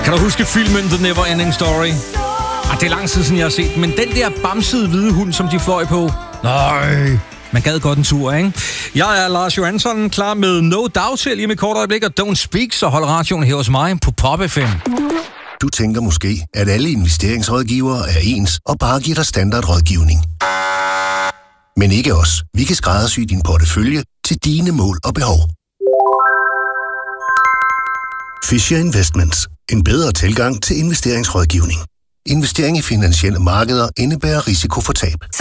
Kan du huske filmen The Never Ending Story? Det er lang tid siden, jeg har set den, men den der bamsede hvide hund, som de fløj på. Nej, man gad godt en tur, ikke? Jeg er Lars Johansson, klar med No Doubt til lige med kort øjeblik, og Don't Speak, så hold radioen her hos mig på Pop FM. Du tænker måske, at alle investeringsrådgivere er ens og bare giver dig standardrådgivning. Men ikke os. Vi kan skræddersy din portefølje til dine mål og behov. Fisher Investments. En bedre tilgang til investeringsrådgivning. Investering i finansielle markeder indebærer risiko for tab.